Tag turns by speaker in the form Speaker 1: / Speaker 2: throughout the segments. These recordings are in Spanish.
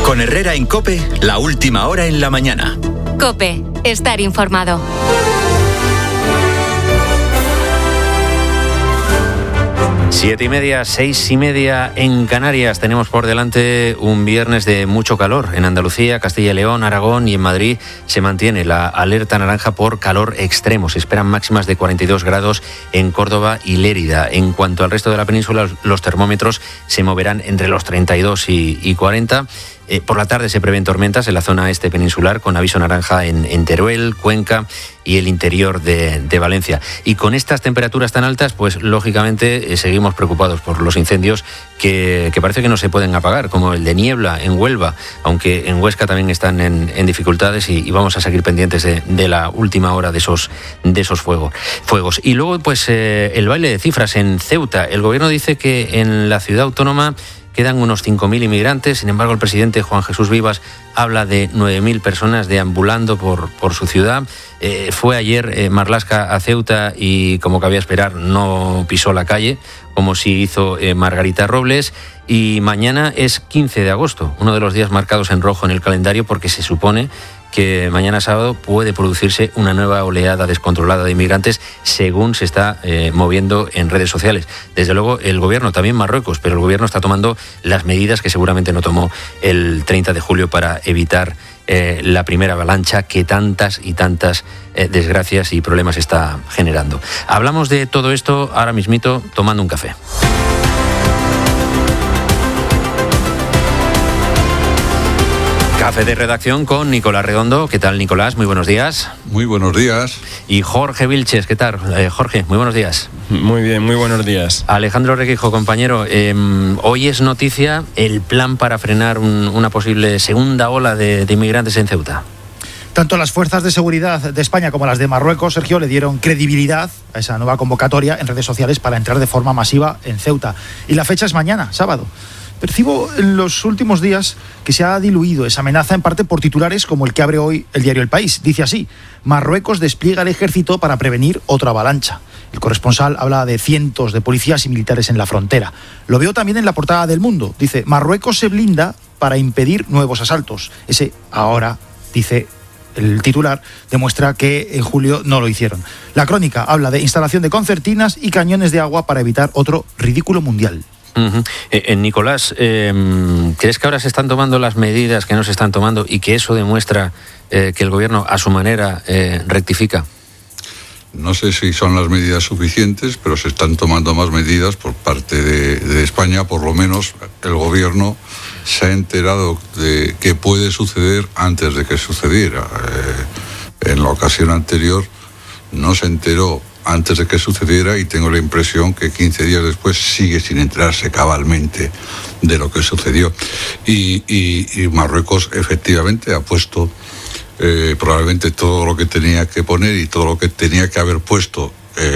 Speaker 1: Con Herrera en COPE, la última hora en la mañana.
Speaker 2: COPE, estar informado.
Speaker 3: 7:30, 6:30 en Canarias. Tenemos por delante un viernes de mucho calor. En Andalucía, Castilla y León, Aragón y en Madrid se mantiene la alerta naranja por calor extremo. Se esperan máximas de 42 grados en Córdoba y Lérida. En cuanto al resto de la península, los termómetros se moverán entre los 32 y 40. Por la tarde se prevén tormentas en la zona este peninsular, con aviso naranja en Teruel, Cuenca y el interior de Valencia. Y con estas temperaturas tan altas, pues lógicamente seguimos preocupados por los incendios que parece que no se pueden apagar, como el de Niebla en Huelva, aunque en Huesca también están en dificultades y vamos a seguir pendientes de la última hora de esos fuegos. Y luego, pues el baile de cifras en Ceuta. El gobierno dice que en la ciudad autónoma quedan unos 5.000 inmigrantes. Sin embargo, el presidente Juan Jesús Vivas habla de 9.000 personas deambulando por su ciudad. Fue ayer Marlaska a Ceuta y, como cabía esperar, no pisó la calle, como sí hizo Margarita Robles. Y mañana es 15 de agosto, uno de los días marcados en rojo en el calendario, porque se supone que mañana sábado puede producirse una nueva oleada descontrolada de inmigrantes, según se está moviendo en redes sociales. Desde luego el gobierno, también Marruecos, pero el gobierno está tomando las medidas que seguramente no tomó el 30 de julio para evitar la primera avalancha que tantas y tantas desgracias y problemas está generando. Hablamos de todo esto ahora mismito tomando un café. Café de redacción con Nicolás Redondo. ¿Qué tal, Nicolás? Muy buenos días.
Speaker 4: Muy buenos días.
Speaker 3: Y Jorge Vilches. ¿Qué tal, Jorge? Muy buenos días.
Speaker 5: Muy bien, muy buenos días.
Speaker 3: Alejandro Requijo, compañero. Hoy es noticia el plan para frenar una posible segunda ola de inmigrantes en Ceuta.
Speaker 6: Tanto las fuerzas de seguridad de España como las de Marruecos, Sergio, le dieron credibilidad a esa nueva convocatoria en redes sociales para entrar de forma masiva en Ceuta. Y la fecha es mañana, sábado. Percibo en los últimos días que se ha diluido esa amenaza, en parte por titulares como el que abre hoy el diario El País. Dice así: Marruecos despliega el ejército para prevenir otra avalancha. El corresponsal habla de cientos de policías y militares en la frontera. Lo veo también en la portada del Mundo. Dice: Marruecos se blinda para impedir nuevos asaltos. Ese ahora, dice el titular, demuestra que en julio no lo hicieron. La Crónica habla de instalación de concertinas y cañones de agua para evitar otro ridículo mundial.
Speaker 3: Nicolás, ¿crees que ahora se están tomando las medidas que no se están tomando y que eso demuestra que el gobierno a su manera rectifica?
Speaker 4: No sé si son las medidas suficientes, pero se están tomando más medidas por parte de España. Por lo menos el gobierno se ha enterado de que puede suceder antes de que sucediera. En la ocasión anterior no se enteró antes de que sucediera y tengo la impresión que 15 días después sigue sin enterarse cabalmente de lo que sucedió. Y Marruecos efectivamente ha puesto probablemente todo lo que tenía que poner y todo lo que tenía que haber puesto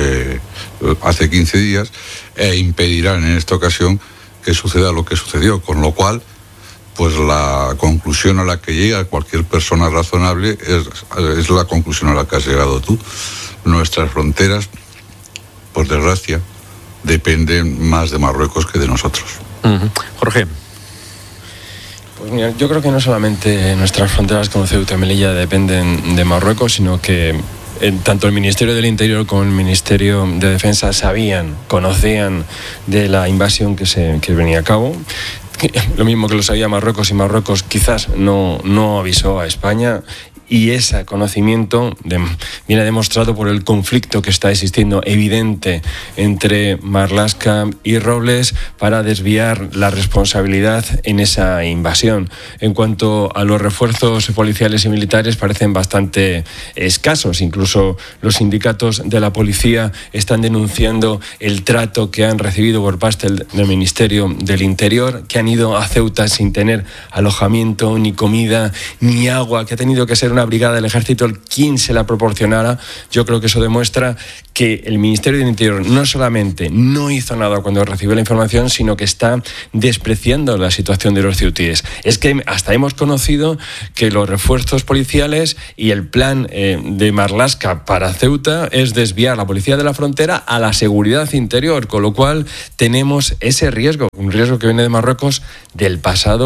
Speaker 4: hace 15 días e impedirán en esta ocasión que suceda lo que sucedió, con lo cual pues la conclusión a la que llega cualquier persona razonable es la conclusión a la que has llegado tú. Nuestras fronteras, por desgracia, dependen más de Marruecos que de nosotros.
Speaker 3: Jorge.
Speaker 5: Pues mira, yo creo que no solamente nuestras fronteras como Ceuta y Melilla dependen de Marruecos, sino que tanto el Ministerio del Interior como el Ministerio de Defensa conocían de la invasión que venía a cabo. Lo mismo que lo sabía Marruecos, y Marruecos quizás no avisó a España. Y ese conocimiento viene demostrado por el conflicto que está existiendo evidente entre Marlaska y Robles para desviar la responsabilidad en esa invasión. En cuanto a los refuerzos policiales y militares, parecen bastante escasos. Incluso los sindicatos de la policía están denunciando el trato que han recibido por parte del Ministerio del Interior, que han ido a Ceuta sin tener alojamiento, ni comida, ni agua, que ha tenido que ser una brigada del ejército quien se la proporcionara. Yo creo que eso demuestra que el Ministerio del Interior no solamente no hizo nada cuando recibió la información, sino que está despreciando la situación de los ceutíes. Es que hasta hemos conocido que los refuerzos policiales y el plan de Marlaska para Ceuta es desviar la policía de la frontera a la seguridad interior, con lo cual tenemos ese riesgo, un riesgo que viene de Marruecos del pasado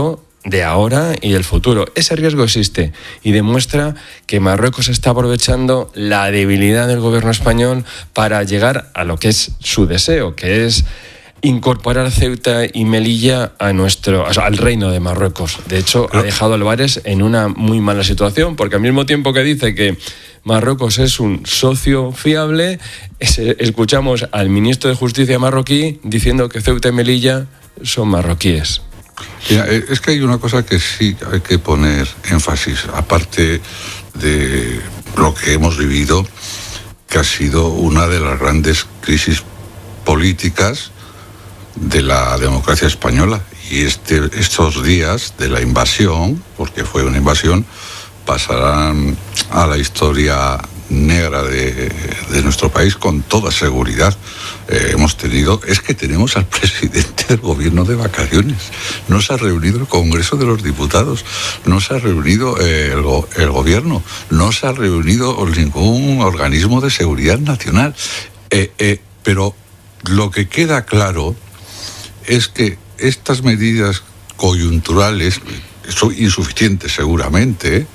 Speaker 5: de ahora y del futuro. Ese riesgo existe y demuestra que Marruecos está aprovechando la debilidad del gobierno español para llegar a lo que es su deseo, que es incorporar Ceuta y Melilla al reino de Marruecos. De hecho, ha dejado a Álvarez en una muy mala situación, porque al mismo tiempo que dice que Marruecos es un socio fiable, escuchamos al ministro de Justicia marroquí diciendo que Ceuta y Melilla son marroquíes.
Speaker 4: Mira, es que hay una cosa que sí hay que poner énfasis, aparte de lo que hemos vivido, que ha sido una de las grandes crisis políticas de la democracia española. Y estos días de la invasión, porque fue una invasión, pasarán a la historia negra de nuestro país con toda seguridad. Tenemos al presidente del gobierno de vacaciones. No se ha reunido el Congreso de los Diputados, no se ha reunido el gobierno, no se ha reunido ningún organismo de seguridad nacional. Pero lo que queda claro es que estas medidas coyunturales son insuficientes seguramente,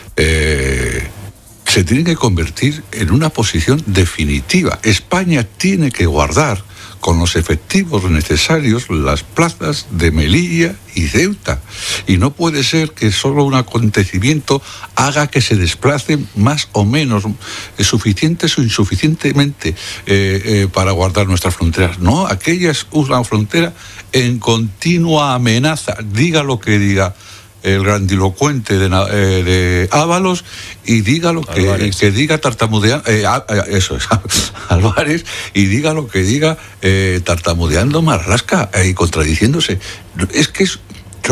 Speaker 4: se tienen que convertir en una posición definitiva. España tiene que guardar con los efectivos necesarios las plazas de Melilla y Ceuta. Y no puede ser que solo un acontecimiento haga que se desplacen más o menos, suficientes o insuficientemente para guardar nuestras fronteras. No, aquella es una frontera en continua amenaza, diga lo que diga el grandilocuente de Ábalos y diga lo que diga tartamudeando, eso es, Álvarez, y diga lo que diga tartamudeando Marlaska y contradiciéndose. Es que es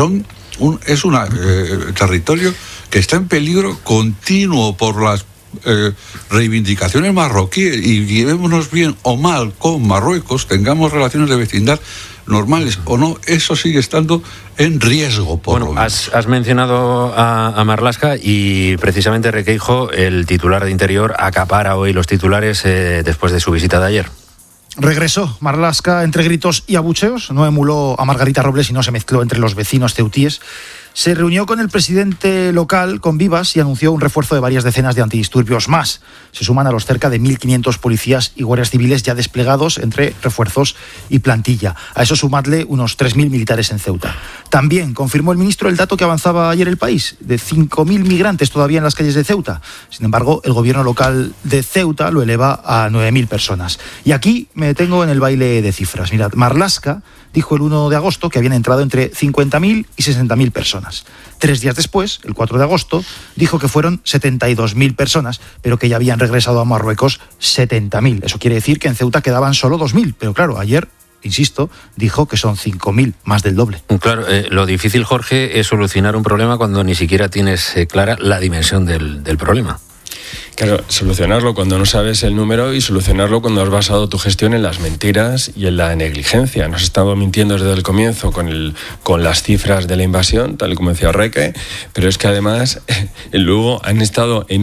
Speaker 4: un territorio que está en peligro continuo por las reivindicaciones marroquíes, y llevémonos bien o mal con Marruecos, tengamos relaciones de vecindad normales o no, eso sigue estando en riesgo.
Speaker 3: Has mencionado a Marlaska y precisamente Requeijo, el titular de Interior, acapara hoy los titulares después de su visita de ayer.
Speaker 6: Regresó Marlaska entre gritos y abucheos, no emuló a Margarita Robles y no se mezcló entre los vecinos ceutíes. Se reunió con el presidente local, con Vivas, y anunció un refuerzo de varias decenas de antidisturbios más. Se suman a los cerca de 1.500 policías y guardias civiles ya desplegados entre refuerzos y plantilla. A eso sumadle unos 3.000 militares en Ceuta. También confirmó el ministro el dato que avanzaba ayer el país, de 5.000 migrantes todavía en las calles de Ceuta. Sin embargo, el gobierno local de Ceuta lo eleva a 9.000 personas. Y aquí me detengo en el baile de cifras. Mirad, Marlaska dijo el 1 de agosto que habían entrado entre 50.000 y 60.000 personas. 3 días después, el 4 de agosto, dijo que fueron 72.000 personas, pero que ya habían regresado a Marruecos 70.000. Eso quiere decir que en Ceuta quedaban solo 2.000. Pero claro, ayer, insisto, dijo que son 5.000, más del doble.
Speaker 3: Claro, lo difícil, Jorge, es solucionar un problema cuando ni siquiera tienes clara la dimensión del problema.
Speaker 5: Claro, solucionarlo cuando no sabes el número y solucionarlo cuando has basado tu gestión en las mentiras y en la negligencia. Nos has estado mintiendo desde el comienzo con las cifras de la invasión, tal y como decía Reque, pero es que además luego han estado en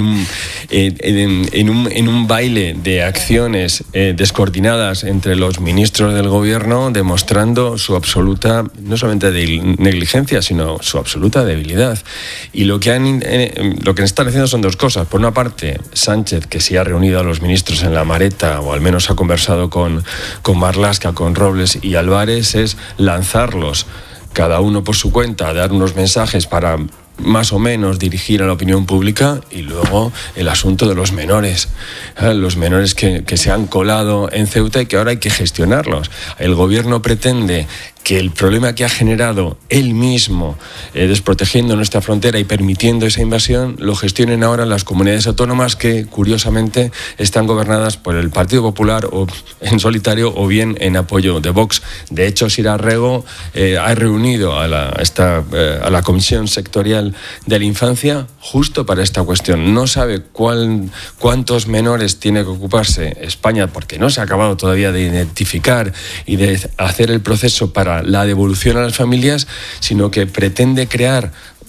Speaker 5: un baile de acciones descoordinadas entre los ministros del gobierno, demostrando su absoluta, no solamente negligencia, sino su absoluta debilidad. Y lo que están haciendo son dos cosas. Por una parte, Sánchez, que sí ha reunido a los ministros en la Mareta, o al menos ha conversado con Marlaska, con Robles y Álvarez, es lanzarlos cada uno por su cuenta, dar unos mensajes para más o menos dirigir a la opinión pública. Y luego el asunto de los menores que se han colado en Ceuta y que ahora hay que gestionarlos. El gobierno pretende que el problema que ha generado él mismo, desprotegiendo nuestra frontera y permitiendo esa invasión, lo gestionen ahora las comunidades autónomas que, curiosamente, están gobernadas por el Partido Popular o en solitario o bien en apoyo de Vox. De hecho, Sira Rego ha reunido a la Comisión Sectorial de la Infancia justo para esta cuestión. No sabe cuántos menores tiene que ocuparse España, porque no se ha acabado todavía de identificar y de hacer el proceso para la devolución a las familias, sino que pretende crear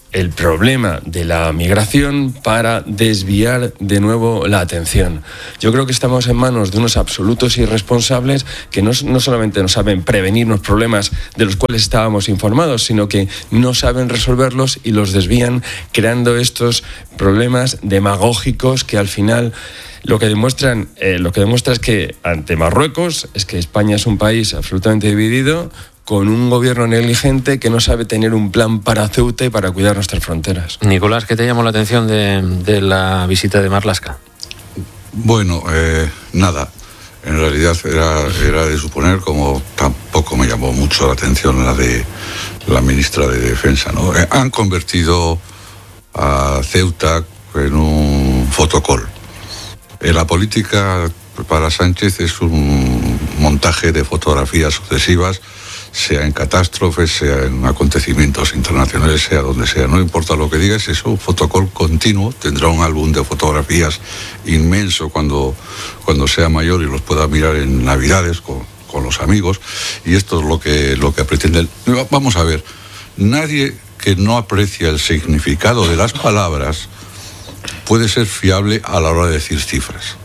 Speaker 5: el problema de la migración para desviar de nuevo la atención. Yo creo que estamos en manos de unos absolutos irresponsables que no solamente no saben prevenir los problemas de los cuales estábamos informados, sino que no saben resolverlos y los desvían, creando estos problemas demagógicos que al final lo que demuestra es que ante Marruecos es que España es un país absolutamente dividido, con un gobierno negligente que no sabe tener un plan para Ceuta y para cuidar nuestras fronteras.
Speaker 3: Nicolás, ¿qué te llamó la atención de la visita de Marlaska?
Speaker 4: Bueno, nada. En realidad era de suponer, como tampoco me llamó mucho la atención la de la ministra de Defensa, ¿no? Han convertido a Ceuta en un fotocall. La política para Sánchez es un montaje de fotografías sucesivas, sea en catástrofes, sea en acontecimientos internacionales, sea donde sea. No importa lo que digas, es un fotocall continuo. Tendrá un álbum de fotografías inmenso cuando sea mayor y los pueda mirar en Navidades con los amigos. Y esto es lo que pretenden. Vamos a ver, nadie que no aprecia el significado de las palabras puede ser fiable a la hora de decir cifras.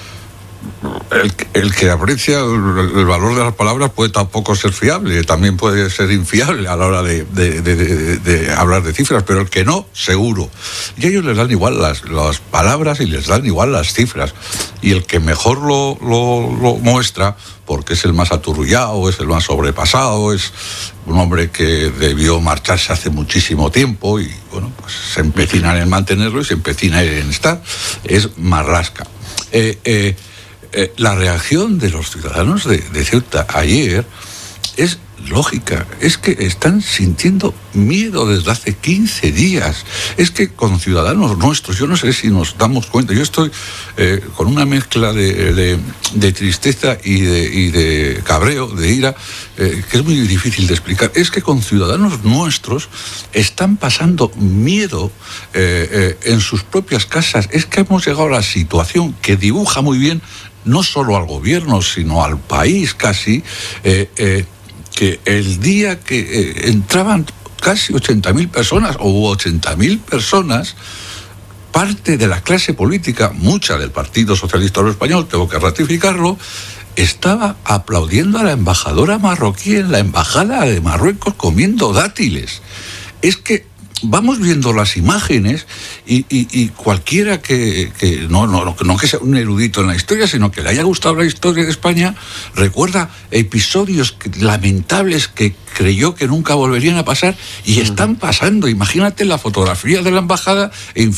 Speaker 4: El que aprecia el valor de las palabras puede tampoco ser fiable, también puede ser infiable a la hora de hablar de cifras, pero el que no, seguro. Y a ellos les dan igual las palabras y les dan igual las cifras. Y el que mejor lo muestra, porque es el más aturrullado, es el más sobrepasado, es un hombre que debió marcharse hace muchísimo tiempo y bueno, pues se empecina en mantenerlo y se empecina en estar, es Marlaska. La reacción de los ciudadanos de Ceuta ayer es lógica, es que están sintiendo miedo desde hace 15 días. Es que con ciudadanos nuestros, yo no sé si nos damos cuenta, yo estoy con una mezcla de tristeza y de cabreo, de ira, que es muy difícil de explicar. Es que con ciudadanos nuestros están pasando miedo en sus propias casas. Es que hemos llegado a la situación que dibuja muy bien no solo al gobierno, sino al país casi, que el día que entraban casi 80.000 personas, o 80.000 personas, parte de la clase política, mucha del Partido Socialista Obrero Español, tengo que ratificarlo, estaba aplaudiendo a la embajadora marroquí en la embajada de Marruecos comiendo dátiles. Es que vamos viendo las imágenes y cualquiera que no que sea un erudito en la historia, sino que le haya gustado la historia de España, recuerda episodios lamentables que creyó que nunca volverían a pasar y están pasando. Imagínate la fotografía de la embajada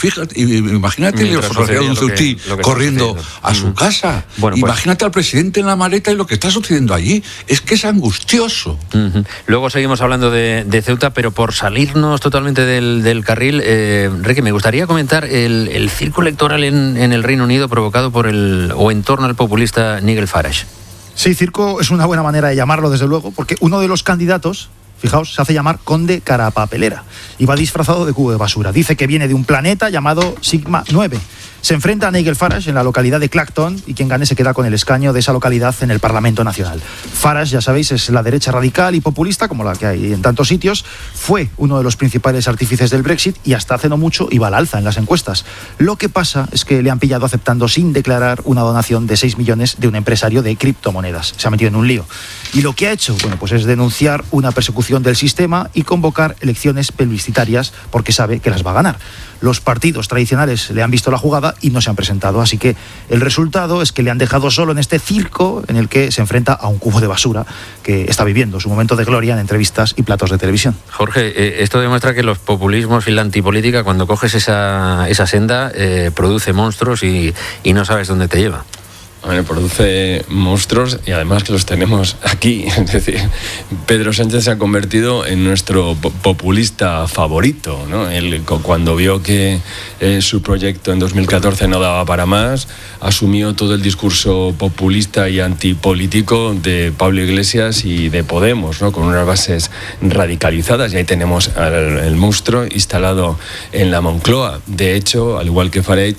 Speaker 4: imagínate la fotografía de un ceutí corriendo a su casa. Bueno, pues, imagínate al presidente en la maleta y lo que está sucediendo allí. Es que es angustioso.
Speaker 3: Luego seguimos hablando de Ceuta, pero por salirnos totalmente del carril, Enrique, me gustaría comentar el circo electoral en el Reino Unido provocado por en torno al populista Nigel Farage.
Speaker 6: Sí, circo es una buena manera de llamarlo, desde luego, porque uno de los candidatos, fijaos, se hace llamar Conde Carapapelera y va disfrazado de cubo de basura. Dice que viene de un planeta llamado Sigma 9. Se enfrenta a Nigel Farage en la localidad de Clacton y quien gane se queda con el escaño de esa localidad en el Parlamento Nacional. Farage, ya sabéis, es la derecha radical y populista, como la que hay en tantos sitios. Fue uno de los principales artífices del Brexit y hasta hace no mucho iba al alza en las encuestas. Lo que pasa es que le han pillado aceptando sin declarar una donación de 6 millones de un empresario de criptomonedas. Se ha metido en un lío. Y lo que ha hecho, bueno, pues es denunciar una persecución del sistema y convocar elecciones plebiscitarias porque sabe que las va a ganar. Los partidos tradicionales le han visto la jugada y no se han presentado, así que el resultado es que le han dejado solo en este circo en el que se enfrenta a un cubo de basura que está viviendo su momento de gloria en entrevistas y platos de televisión.
Speaker 3: Jorge, esto demuestra que los populismos y la antipolítica, cuando coges esa senda, produce monstruos y no sabes dónde te lleva.
Speaker 5: Bueno, produce monstruos y además que los tenemos aquí. Es decir, Pedro Sánchez se ha convertido en nuestro populista favorito, ¿no? Él, cuando vio que su proyecto en 2014 no daba para más, asumió todo el discurso populista y antipolítico de Pablo Iglesias y de Podemos, ¿no? Con unas bases radicalizadas, y ahí tenemos el monstruo instalado en la Moncloa. De hecho, al igual que Farage,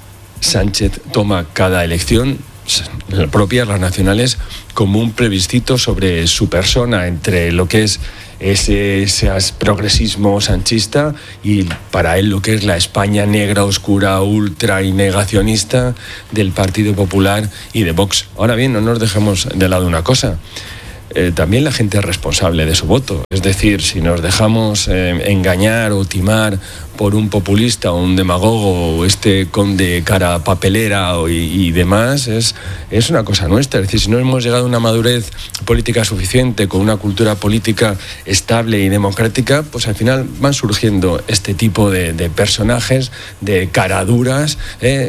Speaker 5: Sánchez toma cada elección, propias, las nacionales, como un plebiscito sobre su persona, entre lo que es ese progresismo sanchista, y para él lo que es la España negra, oscura, ultra y negacionista del Partido Popular y de Vox. Ahora bien, no nos dejemos de lado una cosa. También la gente es responsable de su voto. Es decir, si nos dejamos engañar o timar por un populista o un demagogo o este conde cara papelera y demás, es una cosa nuestra. Es decir, si no hemos llegado a una madurez política suficiente, con una cultura política estable y democrática, pues al final van surgiendo este tipo de personajes, de caraduras,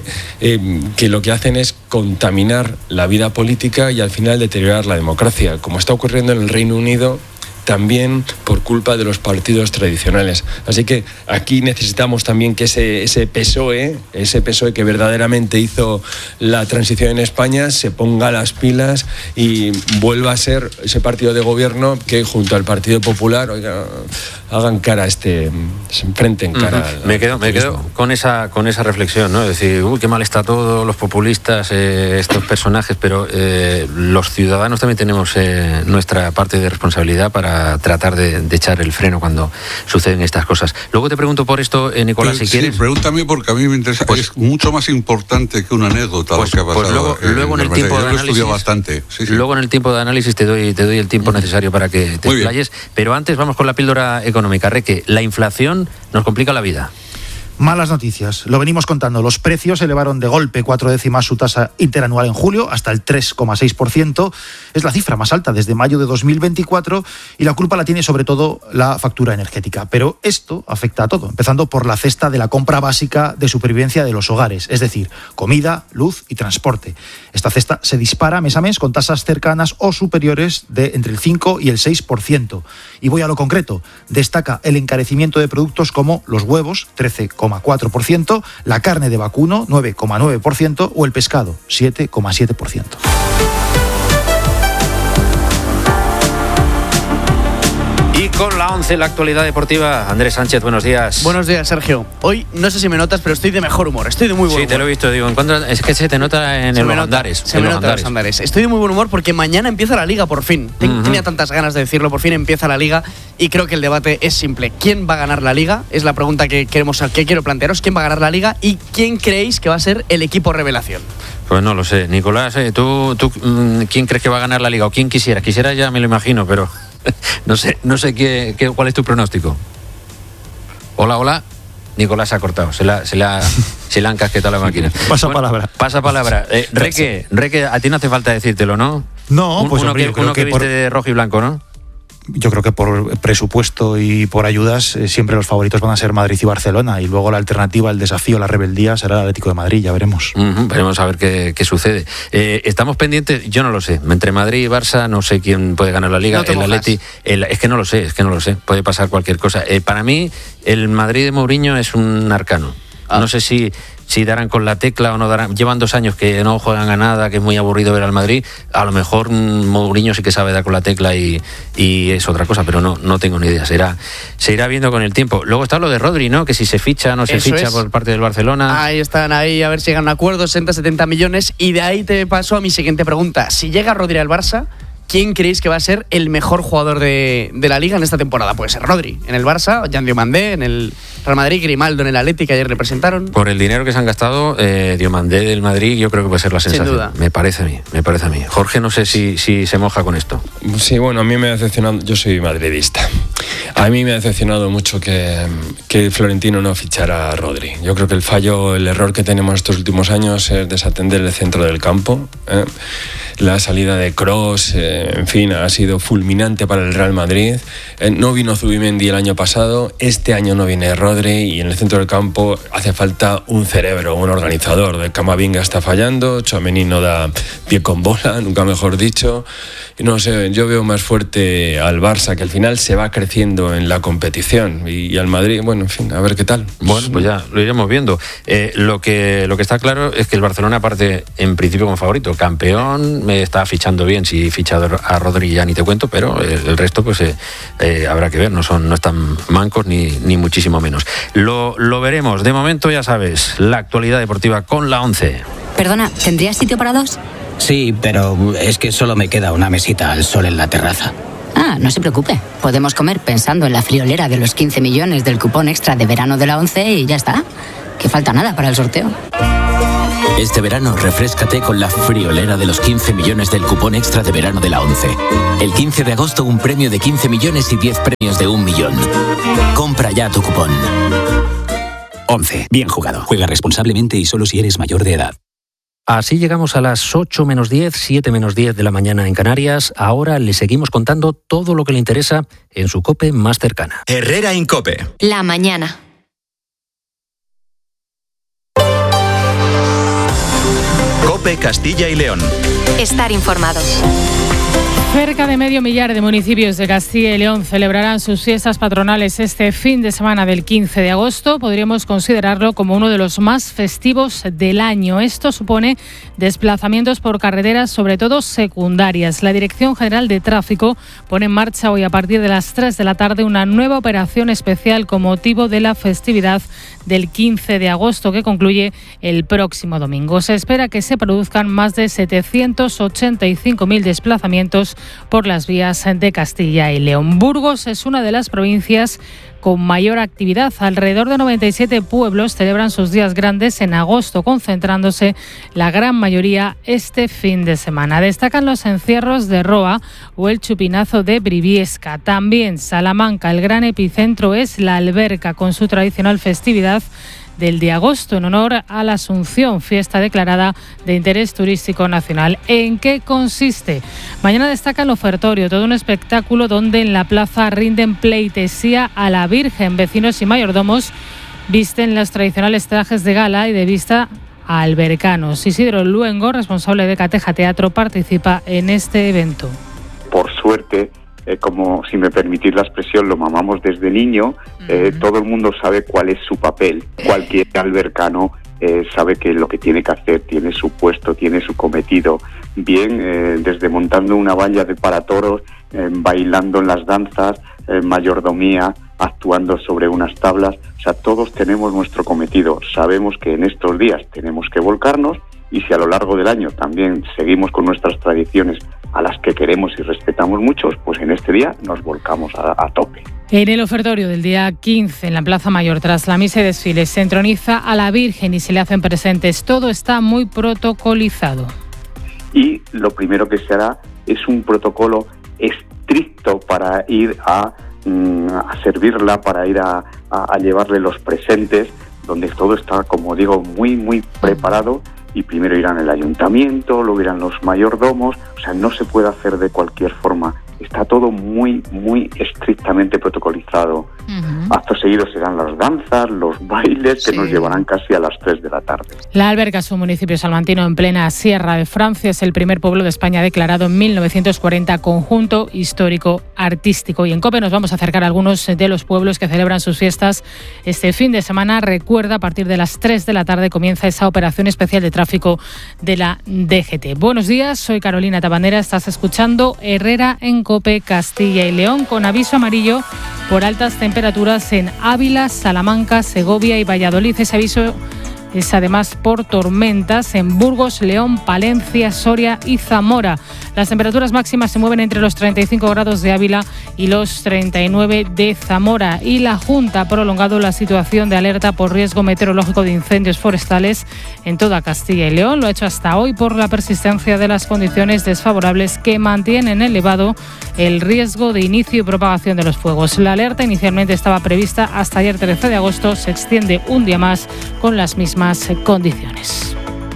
Speaker 5: que lo que hacen es contaminar la vida política y al final deteriorar la democracia, como está ocurriendo en el Reino Unido, también por culpa de los partidos tradicionales. Así que aquí necesitamos también que ese PSOE que verdaderamente hizo la transición en España, se ponga las pilas y vuelva a ser ese partido de gobierno que junto al Partido Popular, hagan cara se enfrenten cara.
Speaker 3: Me quedo con esa reflexión, ¿no? Es decir, qué mal está todo, los populistas, estos personajes, pero los ciudadanos también tenemos nuestra parte de responsabilidad para tratar de echar el freno cuando suceden estas cosas. Luego te pregunto por esto, Nicolás, si quieres.
Speaker 4: Sí, pregúntame porque a mí me interesa. Pues, es mucho más importante que una anécdota lo que ha pasado.
Speaker 3: Luego en el tiempo de análisis.
Speaker 4: Yo lo bastante. Sí.
Speaker 3: Luego en el tiempo de análisis te doy el tiempo necesario para que te explayes. Pero antes vamos con la píldora económica. Reque, la inflación nos complica la vida.
Speaker 6: Malas noticias, lo venimos contando. Los precios elevaron de golpe 4 décimas su tasa interanual en julio, hasta el 3,6%. Es la cifra más alta desde mayo de 2024 y la culpa la tiene sobre todo la factura energética. Pero esto afecta a todo, empezando por la cesta de la compra básica de supervivencia de los hogares, es decir, comida, luz y transporte. Esta cesta se dispara mes a mes con tasas cercanas o superiores de entre el 5 y el 6%. Y voy a lo concreto. Destaca el encarecimiento de productos como los huevos, 13,4%, la carne de vacuno, 9,9%, o el pescado, 7,7%.
Speaker 3: Y con la 11, la actualidad deportiva, Andrés Sánchez, buenos días.
Speaker 7: Buenos días, Sergio. Hoy, no sé si me notas, pero estoy de mejor humor, estoy de muy buen humor.
Speaker 3: Sí, te lo he visto, digo, es que se te nota en los andares.
Speaker 7: Se me nota en los andares. Estoy de muy buen humor porque mañana empieza la Liga, por fin. Tenía tantas ganas de decirlo, por fin empieza la Liga y creo que el debate es simple. ¿Quién va a ganar la Liga? Es la pregunta que quiero plantearos. ¿Quién va a ganar la Liga y quién creéis que va a ser el equipo revelación?
Speaker 3: Pues no lo sé. Nicolás, ¿tú quién crees que va a ganar la Liga? ¿O quién quisiera? Quisiera ya me lo imagino, pero no sé cuál es tu pronóstico. Hola. Nicolás se ha cortado, se la han casquetado la máquina.
Speaker 6: Pasa palabra.
Speaker 3: Reque, a ti no hace falta decírtelo, ¿no?
Speaker 6: No, pues
Speaker 3: uno que viste de rojo y blanco, ¿no?
Speaker 6: Yo creo que por presupuesto y por ayudas siempre los favoritos van a ser Madrid y Barcelona, y luego la alternativa, el desafío, la rebeldía será el Atlético de Madrid, ya veremos.
Speaker 3: Veremos a ver qué sucede. Estamos pendientes, yo no lo sé, entre Madrid y Barça no sé quién puede ganar la Liga. El Atleti, es que no lo sé, puede pasar cualquier cosa. Para mí el Madrid de Mourinho es un arcano. No sé si darán con la tecla o no darán. Llevan 2 años que no juegan a nada, que es muy aburrido ver al Madrid. A lo mejor Mourinho sí que sabe dar con la tecla y es otra cosa, pero no tengo ni idea. Se irá viendo con el tiempo. Luego está lo de Rodri, ¿no? Que si se ficha o no se ficha por parte del Barcelona.
Speaker 7: Ahí están, a ver si llegan a un acuerdo, 60-70 millones. Y de ahí te paso a mi siguiente pregunta. Si llega Rodri al Barça, ¿quién creéis que va a ser el mejor jugador de la Liga en esta temporada? Puede ser Rodri en el Barça, Jan Diomandé en el Real Madrid, Grimaldo en el Atleti, que ayer le presentaron. Por
Speaker 3: el dinero que se han gastado, Diomandé del Madrid yo creo que puede ser la sensación.
Speaker 7: Sin duda.
Speaker 3: Me parece a mí. Jorge, no sé si se moja con esto.
Speaker 5: Sí, bueno, a mí me ha decepcionado, yo soy madridista. A mí me ha decepcionado mucho que Florentino no fichara a Rodri. Yo creo que el error que tenemos estos últimos años es desatender el centro del campo. La salida de Kroos, en fin, ha sido fulminante para el Real Madrid. No vino Zubimendi el año pasado, este año no viene Rodri, y en el centro del campo hace falta un cerebro, un organizador. De Camavinga está fallando, Tchouaméni no da pie con bola, nunca mejor dicho. No sé, yo veo más fuerte al Barça, que al final se va creciendo en la competición, y al Madrid, bueno, en fin, a ver qué tal.
Speaker 3: Bueno, pues ya lo iremos viendo. Lo que está claro es que el Barcelona parte en principio como favorito, campeón, me está fichando bien. Si ficha a Rodri ya ni te cuento, pero el resto pues habrá que ver, no están mancos ni muchísimo menos. Lo veremos. De momento ya sabes, la actualidad deportiva con la 11.
Speaker 2: Perdona, ¿tendrías sitio para 2?
Speaker 8: Sí, pero es que solo me queda una mesita al sol en la terraza. no se preocupe. Podemos comer pensando en la friolera de los 15 millones del cupón extra de verano de la ONCE y ya está. Que falta nada para el sorteo.
Speaker 9: Este verano, refréscate con la friolera de los 15 millones del cupón extra de verano de la ONCE. El 15 de agosto, un premio de 15 millones y 10 premios de 1 millón. Compra ya tu cupón. ONCE. Bien jugado. Juega responsablemente y solo si eres mayor de edad.
Speaker 3: Así llegamos a las 8 menos 10, 7 menos 10 de la mañana en Canarias. Ahora le seguimos contando todo lo que le interesa en su COPE más cercana.
Speaker 1: Herrera Incope.
Speaker 2: La mañana.
Speaker 1: COPE Castilla y León.
Speaker 2: Estar informado.
Speaker 10: Cerca de medio millar de municipios de Castilla y León celebrarán sus fiestas patronales este fin de semana del 15 de agosto. Podríamos considerarlo como uno de los más festivos del año. Esto supone desplazamientos por carreteras, sobre todo secundarias. La Dirección General de Tráfico pone en marcha hoy a partir de las 3 de la tarde una nueva operación especial con motivo de la festividad del 15 de agosto que concluye el próximo domingo. Se espera que se produzcan más de 785.000 desplazamientos por las vías de Castilla y León. Burgos es una de las provincias con mayor actividad. Alrededor de 97 pueblos celebran sus días grandes en agosto, concentrándose la gran mayoría este fin de semana. Destacan los encierros de Roa o el chupinazo de Briviesca. También Salamanca, el gran epicentro es la Alberca, con su tradicional festividad del de agosto en honor a la Asunción, fiesta declarada de interés turístico nacional. ¿En qué consiste? Mañana destaca el ofertorio, todo un espectáculo donde en la plaza rinden pleitesía a la Virgen. Vecinos y mayordomos visten los tradicionales trajes de gala y de vista a albercanos. Isidro Luengo, responsable de Cateja Teatro, participa en este evento.
Speaker 11: Por suerte, como si me permitís la expresión, lo mamamos desde niño, todo el mundo sabe cuál es su papel. Cualquier albercano sabe que lo que tiene que hacer, tiene su puesto, tiene su cometido. Bien, desde montando una valla para toros, bailando en las danzas, mayordomía, actuando sobre unas tablas. O sea, todos tenemos nuestro cometido. Sabemos que en estos días tenemos que volcarnos, y si a lo largo del año también seguimos con nuestras tradiciones a las que queremos y respetamos muchos, pues en este día nos volcamos a tope.
Speaker 10: En el ofertorio del día 15, en la Plaza Mayor, tras la misa y desfiles, se entroniza a la Virgen y se le hacen presentes. Todo está muy protocolizado.
Speaker 11: Y lo primero que se hará es un protocolo estricto para ir a servirla, para ir a llevarle los presentes, donde todo está, como digo, muy preparado. Y primero irán el ayuntamiento, luego irán los mayordomos. O sea, no se puede hacer de cualquier forma. Está todo muy estrictamente protocolizado. Acto seguido serán las danzas, los bailes, que nos llevarán casi a las 3 de la tarde.
Speaker 10: La Alberca es un municipio salmantino en plena Sierra de Francia. Es el primer pueblo de España declarado en 1940 conjunto histórico artístico. Y en COPE nos vamos a acercar a algunos de los pueblos que celebran sus fiestas este fin de semana. Recuerda, a partir de las 3 de la tarde comienza esa operación especial de tráfico de la DGT. Buenos días, soy Carolina Tabandera. Estás escuchando Herrera en COPE Castilla y León, con aviso amarillo por altas temperaturas en Ávila, Salamanca, Segovia y Valladolid. Ese aviso es además por tormentas en Burgos, León, Palencia, Soria y Zamora. Las temperaturas máximas se mueven entre los 35 grados de Ávila y los 39 de Zamora. Y la Junta ha prolongado la situación de alerta por riesgo meteorológico de incendios forestales en toda Castilla y León. Lo ha hecho hasta hoy por la persistencia de las condiciones desfavorables que mantienen elevado el riesgo de inicio y propagación de los fuegos. La alerta inicialmente estaba prevista hasta ayer 13 de agosto. Se extiende un día más con las mismas condiciones.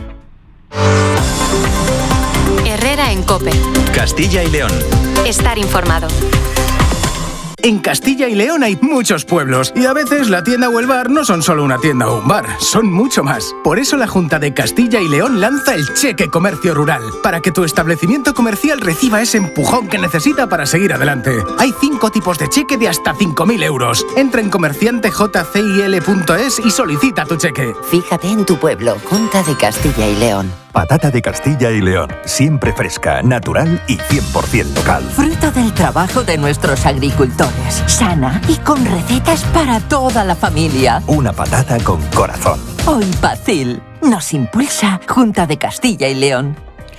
Speaker 2: Herrera en COPE.
Speaker 1: Castilla y León.
Speaker 2: Estar informado.
Speaker 12: En Castilla y León hay muchos pueblos y a veces la tienda o el bar no son solo una tienda o un bar, son mucho más. Por eso la Junta de Castilla y León lanza el Cheque Comercio Rural, para que tu establecimiento comercial reciba ese empujón que necesita para seguir adelante. Hay 5 tipos de cheque de hasta 5.000 euros. Entra en comerciantejcil.es y solicita tu cheque.
Speaker 13: Fíjate en tu pueblo, Junta de Castilla y León.
Speaker 14: Patata de Castilla y León, siempre fresca, natural y 100% local.
Speaker 13: Fruto del trabajo de nuestros agricultores, sana y con recetas para toda la familia.
Speaker 14: Una patata con corazón.
Speaker 13: Hoy Pacil nos impulsa Junta de Castilla y León.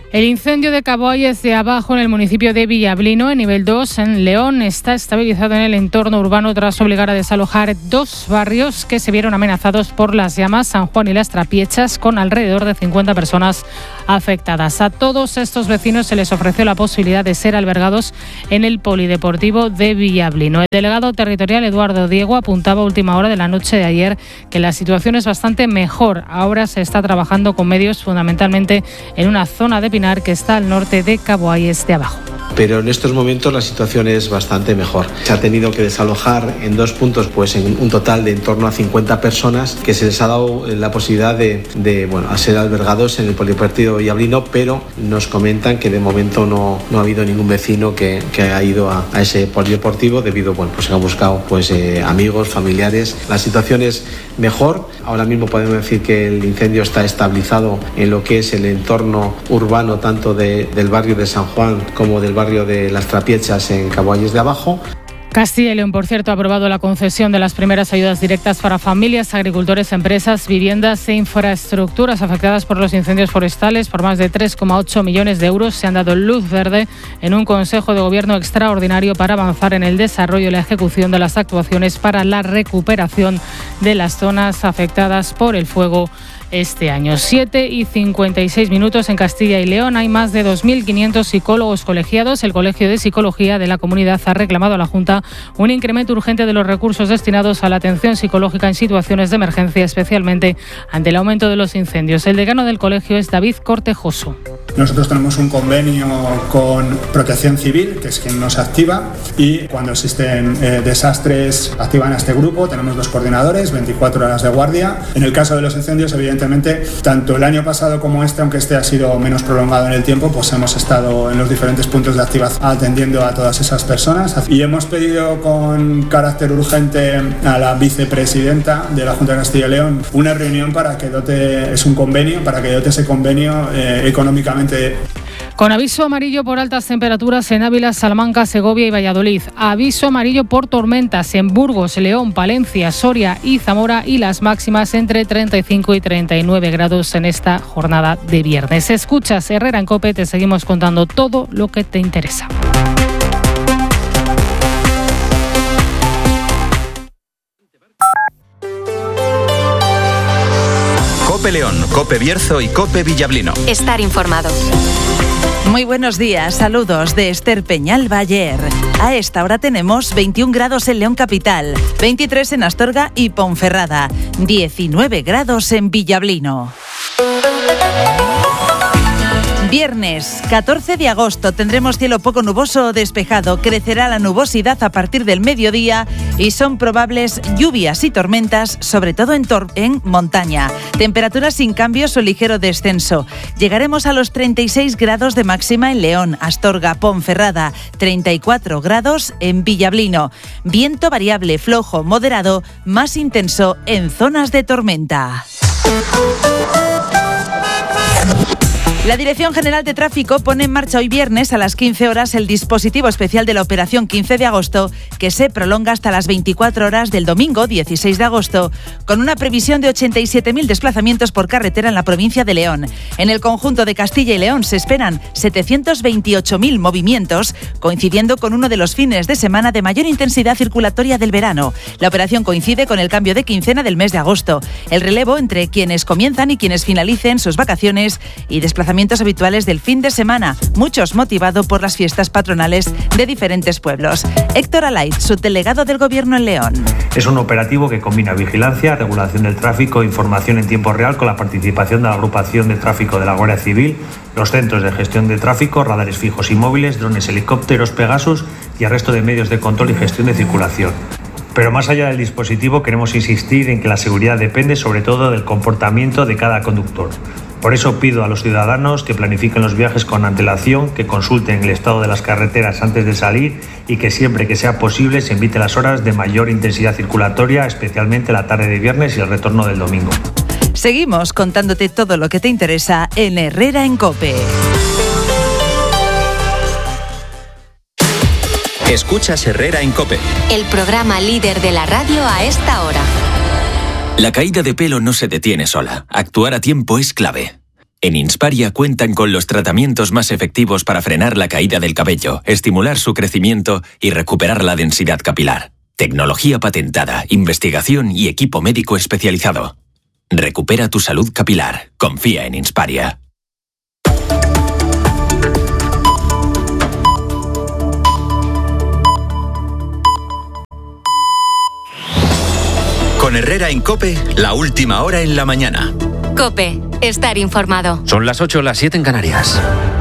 Speaker 10: El incendio de Caboalles de Abajo, en el municipio de Villablino, en nivel 2, en León, está estabilizado en el entorno urbano tras obligar a desalojar 2 barrios que se vieron amenazados por las llamas, San Juan y Las Trapiechas, con alrededor de 50 personas afectadas. A todos estos vecinos se les ofreció la posibilidad de ser albergados en el polideportivo de Villablino. El delegado territorial Eduardo Diego apuntaba a última hora de la noche de ayer que la situación es bastante mejor. Ahora se está trabajando con medios fundamentalmente en una zona de Pinar que está al norte de Caboalles de Abajo.
Speaker 15: Pero en estos momentos la situación es bastante mejor. Se ha tenido que desalojar en 2 puntos, pues en un total de en torno a 50 personas, que se les ha dado la posibilidad de ser albergados en el polideportivo Villablino, pero nos comentan que de momento no ha habido ningún vecino que haya ido a ese polideportivo debido, pues han buscado amigos, familiares. La situación es mejor. Ahora mismo podemos decir que el incendio está estabilizado en lo que es el entorno urbano, tanto del barrio de San Juan como del barrio de Las Trapiechas en Caboalles de Abajo.
Speaker 10: Castilla y León, por cierto, ha aprobado la concesión de las primeras ayudas directas para familias, agricultores, empresas, viviendas e infraestructuras afectadas por los incendios forestales por más de 3,8 millones de euros. Se han dado luz verde en un Consejo de Gobierno extraordinario para avanzar en el desarrollo y la ejecución de las actuaciones para la recuperación de las zonas afectadas por el fuego este año. 7:56 en Castilla y León. Hay más de 2.500 psicólogos colegiados. El Colegio de Psicología de la comunidad ha reclamado a la Junta un incremento urgente de los recursos destinados a la atención psicológica en situaciones de emergencia, especialmente ante el aumento de los incendios. El decano del colegio es David Cortejoso.
Speaker 16: Nosotros tenemos un convenio con Protección Civil, que es quien nos activa, y cuando existen desastres activan a este grupo. Tenemos 2 coordinadores, 24 horas de guardia. En el caso de los incendios, evidentemente, tanto el año pasado como aunque este ha sido menos prolongado en el tiempo, pues hemos estado en los diferentes puntos de activación atendiendo a todas esas personas. Y hemos pedido con carácter urgente a la vicepresidenta de la Junta de Castilla y León una reunión para que dote ese convenio económicamente.
Speaker 10: Con aviso amarillo por altas temperaturas en Ávila, Salamanca, Segovia y Valladolid. Aviso amarillo por tormentas en Burgos, León, Palencia, Soria y Zamora, y las máximas entre 35 y 39 grados en esta jornada de viernes. Escuchas Herrera en COPE, te seguimos contando todo lo que te interesa.
Speaker 1: COPE León, COPE Bierzo y COPE Villablino.
Speaker 2: Estar informado.
Speaker 17: Muy buenos días, saludos de Esther Peñal Bayer. A esta hora tenemos 21 grados en León Capital, 23 en Astorga y Ponferrada, 19 grados en Villablino. Viernes 14 de agosto tendremos cielo poco nuboso o despejado. Crecerá la nubosidad a partir del mediodía y son probables lluvias y tormentas, sobre todo en montaña. Temperaturas sin cambios o ligero descenso. Llegaremos a los 36 grados de máxima en León, Astorga, Ponferrada, 34 grados en Villablino. Viento variable, flojo, moderado, más intenso en zonas de tormenta. La Dirección General de Tráfico pone en marcha hoy viernes a las 15 horas el dispositivo especial de la operación 15 de agosto, que se prolonga hasta las 24 horas del domingo 16 de agosto, con una previsión de 87.000 desplazamientos por carretera en la provincia de León. En el conjunto de Castilla y León se esperan 728.000 movimientos, coincidiendo con uno de los fines de semana de mayor intensidad circulatoria del verano. La operación coincide con el cambio de quincena del mes de agosto, el relevo entre quienes comienzan y quienes finalicen sus vacaciones y desplazamientos habituales del fin de semana, muchos motivados por las fiestas patronales de diferentes pueblos. Héctor Alait, subdelegado del Gobierno en León.
Speaker 18: Es un operativo que combina vigilancia, regulación del tráfico, información en tiempo real con la participación de la agrupación de tráfico de la Guardia Civil, los centros de gestión de tráfico, radares fijos y móviles, drones, helicópteros, Pegasus y el resto de medios de control y gestión de circulación. Pero más allá del dispositivo, queremos insistir en que la seguridad depende sobre todo del comportamiento de cada conductor. Por eso pido a los ciudadanos que planifiquen los viajes con antelación, que consulten el estado de las carreteras antes de salir y que siempre que sea posible se evite las horas de mayor intensidad circulatoria, especialmente la tarde de viernes y el retorno del domingo.
Speaker 17: Seguimos contándote todo lo que te interesa en Herrera en COPE.
Speaker 1: Escuchas Herrera en COPE.
Speaker 2: El programa líder de la radio a esta hora.
Speaker 9: La caída de pelo no se detiene sola. Actuar a tiempo es clave.
Speaker 19: En Insparia cuentan con los tratamientos más efectivos para frenar la caída del cabello, estimular su crecimiento y recuperar la densidad capilar. Tecnología patentada, investigación y equipo médico especializado. Recupera tu salud capilar. Confía en Insparia.
Speaker 1: Con Herrera en COPE, la última hora en la mañana.
Speaker 2: COPE, estar informado.
Speaker 3: Son las 8, las 7 en Canarias.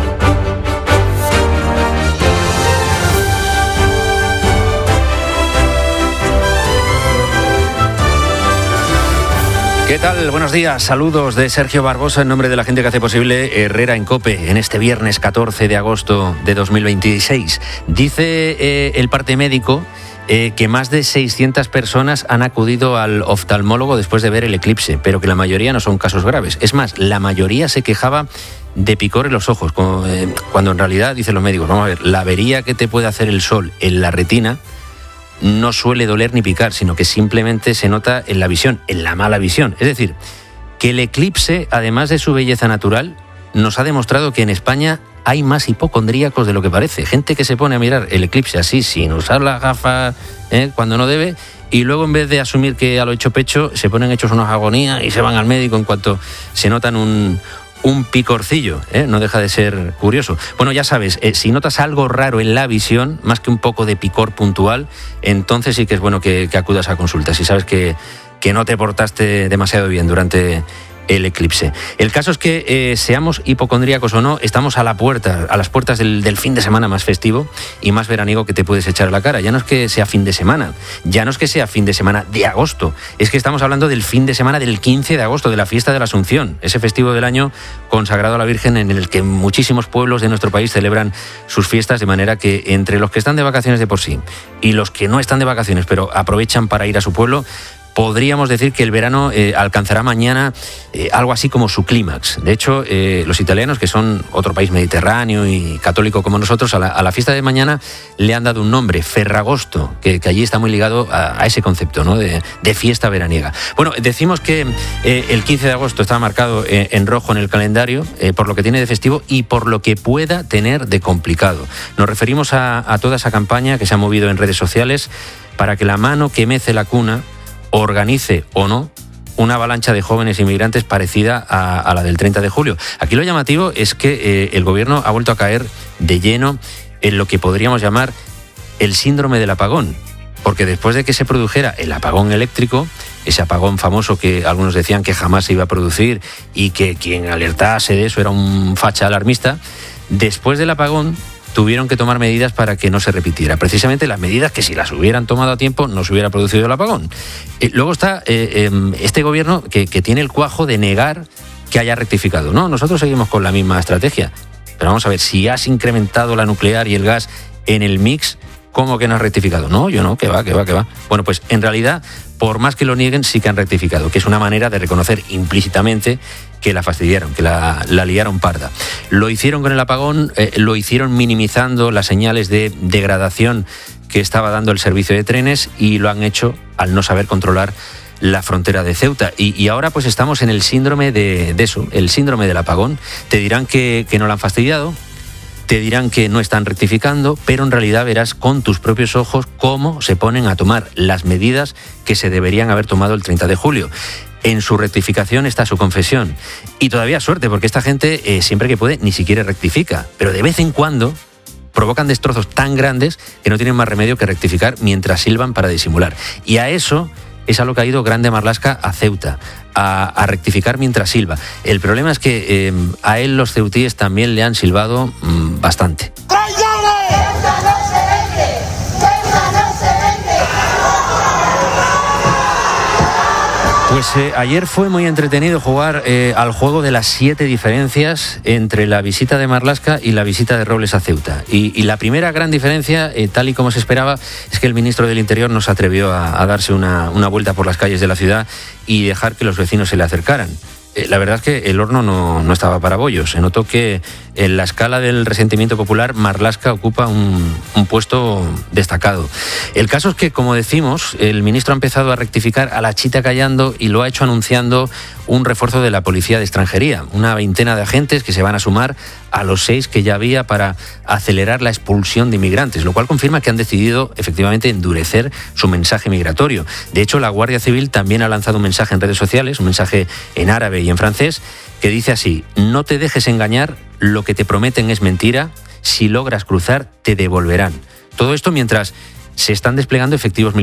Speaker 3: ¿Qué tal? Buenos días. Saludos de Sergio Barbosa en nombre de la gente que hace posible Herrera en COPE en este viernes 14 de agosto de 2026. Dice el parte médico que más de 600 personas han acudido al oftalmólogo después de ver el eclipse, pero que la mayoría no son casos graves. Es más, la mayoría se quejaba de picor en los ojos, cuando en realidad, dicen los médicos, vamos a ver, la avería que te puede hacer el sol en la retina no suele doler ni picar, sino que simplemente se nota en la visión, en la mala visión. Es decir, que el eclipse, además de su belleza natural, nos ha demostrado que en España hay más hipocondríacos de lo que parece. Gente que se pone a mirar el eclipse así, sin usar las gafas cuando no debe, y luego en vez de asumir que a lo hecho pecho, se ponen hechos unas agonías y se van al médico en cuanto se notan un picorcillo, no deja de ser curioso. Bueno, ya sabes, si notas algo raro en la visión, más que un poco de picor puntual, entonces sí que es bueno que acudas a consulta, si sabes que no te portaste demasiado bien durante el eclipse. El caso es que seamos hipocondríacos o no, estamos a las puertas del fin de semana más festivo y más veraniego que te puedes echar a la cara. Ya no es que sea fin de semana, ya no es que sea fin de semana de agosto, es que estamos hablando del fin de semana del 15 de agosto, de la fiesta de la Asunción, ese festivo del año consagrado a la Virgen en el que muchísimos pueblos de nuestro país celebran sus fiestas, de manera que entre los que están de vacaciones de por sí y los que no están de vacaciones pero aprovechan para ir a su pueblo, podríamos decir que el verano alcanzará mañana algo así como su clímax. De hecho, los italianos, que son otro país mediterráneo y católico como nosotros, a la fiesta de mañana le han dado un nombre, Ferragosto, que allí está muy ligado a ese concepto, ¿no? de fiesta veraniega. Bueno, decimos que el 15 de agosto está marcado en rojo en el calendario, por lo que tiene de festivo y por lo que pueda tener de complicado. Nos referimos a toda esa campaña que se ha movido en redes sociales para que la mano que mece la cuna organice o no una avalancha de jóvenes inmigrantes parecida a la del 30 de julio. Aquí lo llamativo es que el gobierno ha vuelto a caer de lleno en lo que podríamos llamar el síndrome del apagón, porque después de que se produjera el apagón eléctrico, ese apagón famoso que algunos decían que jamás se iba a producir y que quien alertase de eso era un facha alarmista, después del apagón tuvieron que tomar medidas para que no se repitiera. Precisamente las medidas que si las hubieran tomado a tiempo no se hubiera producido el apagón. Luego está este gobierno que tiene el cuajo de negar que haya rectificado. No, nosotros seguimos con la misma estrategia. Pero vamos a ver, si has incrementado la nuclear y el gas en el mix, ¿cómo que no has rectificado? No, yo no, que va. Bueno, pues en realidad, por más que lo nieguen, sí que han rectificado, que es una manera de reconocer implícitamente que la fastidiaron, que la liaron parda. Lo hicieron con el apagón, lo hicieron minimizando las señales de degradación que estaba dando el servicio de trenes y lo han hecho al no saber controlar la frontera de Ceuta. Y ahora pues estamos en el síndrome de eso, el síndrome del apagón. Te dirán que no lo han fastidiado, te dirán que no están rectificando, pero en realidad verás con tus propios ojos cómo se ponen a tomar las medidas que se deberían haber tomado el 30 de julio. En su rectificación está su confesión. Y todavía suerte, porque esta gente siempre que puede ni siquiera rectifica. Pero de vez en cuando provocan destrozos tan grandes que no tienen más remedio que rectificar mientras silban para disimular. Y a eso es a lo que ha ido Grande Marlaska a Ceuta, a rectificar mientras silba. El problema es que a él los ceutíes también le han silbado bastante. Pues ayer fue muy entretenido jugar al juego de las 7 diferencias entre la visita de Marlaska y la visita de Robles a Ceuta. Y la primera gran diferencia, tal y como se esperaba, es que el ministro del Interior no se atrevió a darse una vuelta por las calles de la ciudad y dejar que los vecinos se le acercaran. La verdad es que el horno no estaba para bollos. Se notó que en la escala del resentimiento popular, Marlaska ocupa un puesto destacado. El caso es que, como decimos, el ministro ha empezado a rectificar a la chita callando y lo ha hecho anunciando un refuerzo de la policía de extranjería, una veintena de agentes que se van a sumar a los 6 que ya había para acelerar la expulsión de inmigrantes, lo cual confirma que han decidido efectivamente endurecer su mensaje migratorio. De hecho, la Guardia Civil también ha lanzado un mensaje en redes sociales, un mensaje en árabe y en francés, que dice así: no te dejes engañar, lo que te prometen es mentira, si logras cruzar te devolverán. Todo esto mientras se están desplegando efectivos militares